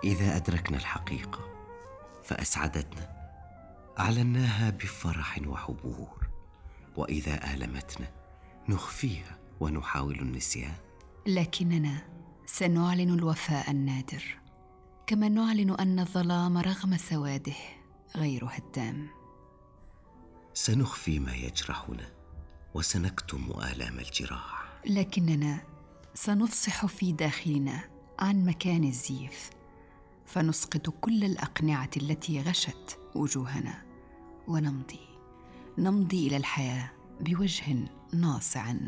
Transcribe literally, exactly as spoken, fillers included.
إذا أدركنا الحقيقة فأسعدتنا أعلناها بفرح وحبور، وإذا آلمتنا نخفيها ونحاول النسيان. لكننا سنعلن الوفاء النادر، كما نعلن أن الظلام رغم سواده غير هدام. سنخفي ما يجرحنا وسنكتم آلام الجراح، لكننا سنفصح في داخلنا عن مكان الزيف، فنسقط كل الأقنعة التي غشت وجوهنا، ونمضي نمضي إلى الحياة بوجه ناصع